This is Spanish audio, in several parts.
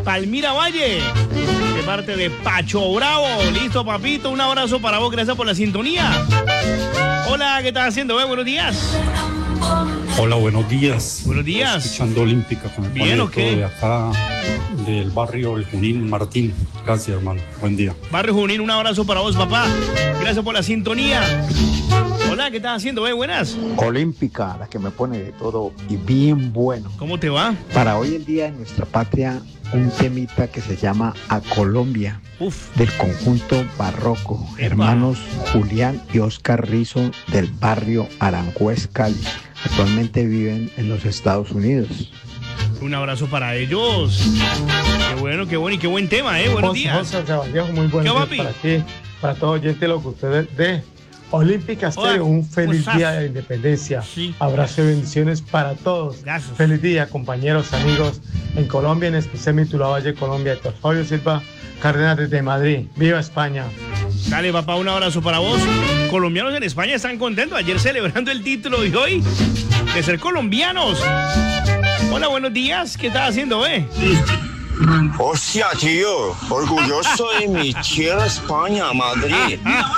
Palmira Valle, de parte de Pacho Bravo. Listo, papito, un abrazo para vos, gracias por la sintonía. Hola, ¿qué estás haciendo? Buenos días. Hola, buenos días. Buenos días. Escuchando Olímpica con el Bien, panetto de acá, del barrio El Junín, Martín. Gracias, hermano. Buen día. Barrio Junín, un abrazo para vos, papá. Gracias por la sintonía. Hola, ¿qué estás haciendo? Buenas. Olímpica, la que me pone de todo y bien bueno. ¿Cómo te va? Para hoy en día en nuestra patria, un temita que se llama A Colombia, del conjunto Barroco, hermanos Julián y Oscar Rizo, del barrio Aranjuez, Cali. Actualmente viven en los Estados Unidos. Un abrazo para ellos. Qué bueno y qué buen tema, Buenos días. Muy buenos días para ti, para todo oyente lo que ustedes de Olímpica Estéreo. Un feliz día de la independencia. Sí. Abrazo y bendiciones para todos. Gracias. Feliz día, compañeros, amigos en Colombia, en especial mi Valle, Colombia, Héctor Fabio Silva Cárdenas desde Madrid. ¡Viva España! Dale, papá, un abrazo para vos. Colombianos en España están contentos. Ayer celebrando el título y hoy de ser colombianos. Hola, buenos días. ¿Qué estás haciendo, Hostia, tío, orgulloso de mi tierra España, Madrid.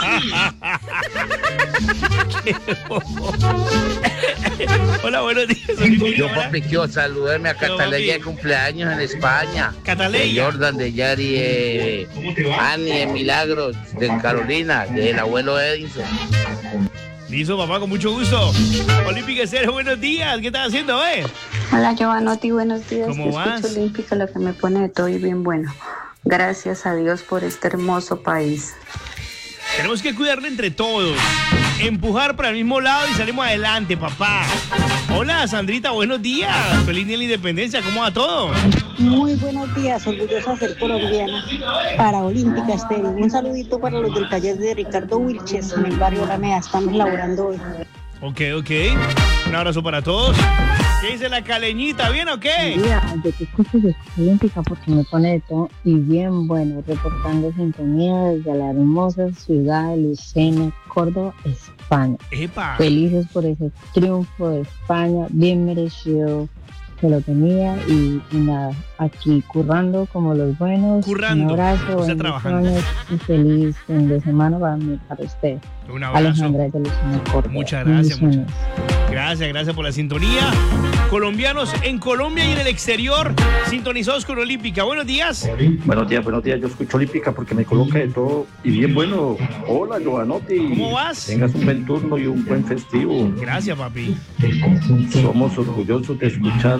Hola, buenos días. Yo, papi, quiero saludarme a Cataleya de cumpleaños en España. Cataleya. De Jordan, de Yari, Ani, de Milagros, de Carolina, del abuelo Edison. Listo, papá, con mucho gusto. Olímpica Estéreo, buenos días. ¿Qué estás haciendo, Hola, Giovanotti, buenos días. ¿Cómo vas? Escucho Olímpica, lo que me pone de todo y bien bueno. Gracias a Dios por este hermoso país. Tenemos que cuidarlo entre todos. Empujar para el mismo lado y salimos adelante, papá. Hola, Sandrita, buenos días. Feliz día de la independencia, ¿cómo va todo? Muy buenos días, orgullosa de ser colombiana. Para Olímpica Estéreo. Un saludito para los del taller de Ricardo Wilches en el barrio La Mea. Estamos laborando hoy. Ok. Un abrazo para todos. ¿Qué dice la caleñita? ¿Bien o qué? Yo te escucho de Olímpica porque me pone de todo y bien bueno, reportando sintonía desde la hermosa ciudad de Lucena, Córdoba, España. ¡Epa! Felices por ese triunfo de España, bien merecido que lo tenía y nada, aquí currando como los buenos. Currando. Un abrazo, trabajando. Y feliz fin de semana para usted. Un abrazo. Alejandra de Lucena, Córdoba. Muchas gracias. Gracias por la sintonía. Colombianos en Colombia y en el exterior, sintonizados con Olímpica. Buenos días. Buenos días. Yo escucho Olímpica porque me coloca de todo y bien bueno. Hola, Giovanotti. ¿Cómo vas? Tengas un buen turno y un buen festivo. Gracias, papi. Somos orgullosos de escuchar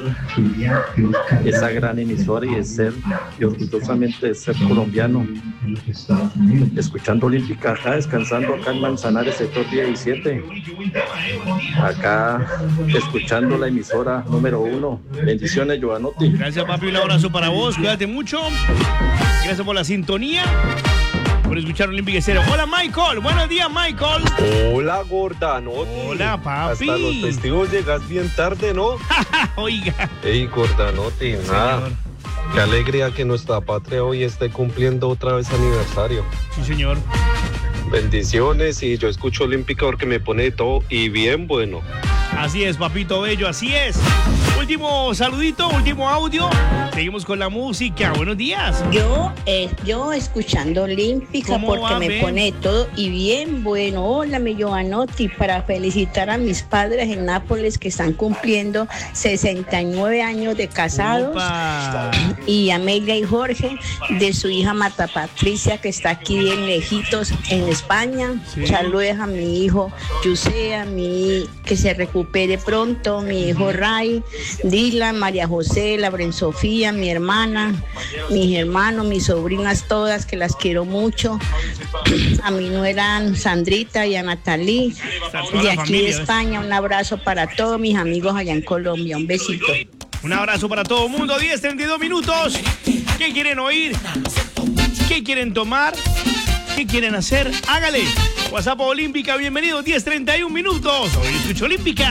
esa gran emisora y orgullosamente de ser colombiano. Escuchando Olímpica acá, descansando acá en Manzanares, sector 17. Acá, escuchando la emisora número 1. Bendiciones, Giovanotti. Gracias, papi. Un abrazo para vos. Cuídate mucho. Gracias por la sintonía. Por escuchar Olímpica Estéreo. Hola, Michael. Buenos días, Michael. Hola, Gordanotti. Hola, papi. Hasta los festivos llegas bien tarde, ¿no? Oiga. Ey, Gordanotti, nada. Señor. Qué alegría que nuestra patria hoy esté cumpliendo otra vez aniversario. Sí, señor. Bendiciones, y yo escucho Olímpica porque me pone de todo y bien bueno. Así es, papito bello, así es. Último saludito, último audio. Seguimos con la música. Buenos días. Yo escuchando Olímpica porque me pone todo y bien bueno. Hola, mi Giovanotti, para felicitar a mis padres en Nápoles que están cumpliendo 69 años de casados. Opa. Y Amelia y Jorge de su hija Marta Patricia, que está aquí bien lejitos en España. Sí. Saludos a mi hijo Yusea, que se recupere pronto, mi hijo Ray, Dylan, María José, Lauren Sofía, mi hermana, mis hermanos, mis sobrinas todas, que las quiero mucho. A mi nuera Sandrita y a Natalí, de aquí de España. Un abrazo para todos mis amigos allá en Colombia. Un besito. Un abrazo para todo el mundo. 10:32 minutos. ¿Qué quieren oír? ¿Qué quieren tomar? ¿Qué quieren hacer? Hágale. WhatsApp Olímpica, bienvenidos. 10:31 minutos. Hoy escucho Olímpica.